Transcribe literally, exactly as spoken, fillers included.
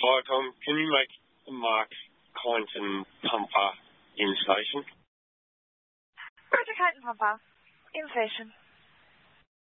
Viacom, can you make the Mark Clinton pumper in station? Roger Clinton pumper, in station.